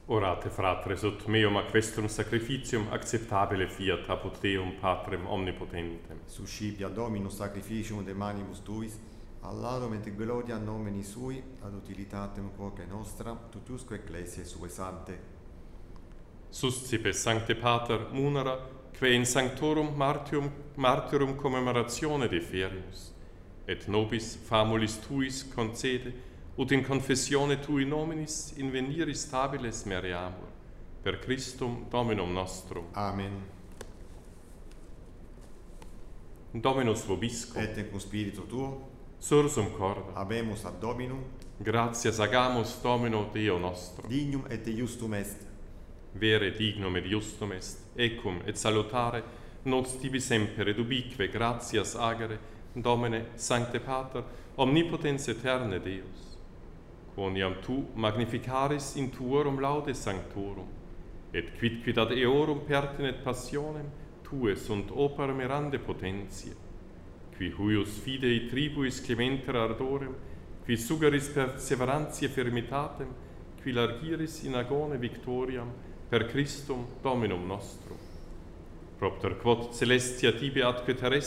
Orate, fratres, ut meum ac vestrum sacrificium acceptabile fiat apud Deum Patrem omnipotentem. Suscipia Dominus sacrificium de manibus tuis, all'adum et gloria nomini sui, ad utilitatem corpore nostra, tutusque ecclesiae sue sante. Suscipe Sancte Pater munera, quae in sanctorum martyrum commemoratione deferimus, et nobis famulis tuis concede, ut in confessione tui nominis invenire stabiles meriamur, per Christum Dominum nostrum. Amen. Dominus vobiscum, Et cum spiritu tuo, sursum corda, habemus ad Dominum, gratias agamus Domino Deo nostro. dignum et justum est. Vere dignum et justum est, ecum et salutare, nos tibi semper et ubique gratias agere, Domine, Sancte Pater, omnipotens aeterne Deus. Quoniam tu magnificaris in tuorum laude sanctorum, et quidquid ad eorum pertinet passionem, tue sunt opera mirande potentiae, qui huius fidei tribuis clementer ardorem, qui sugeris perseverantiae firmitatem, qui largiris in agone victoriam, per Christum Dominum nostrum. Propter quod celestia tibi atque terrestre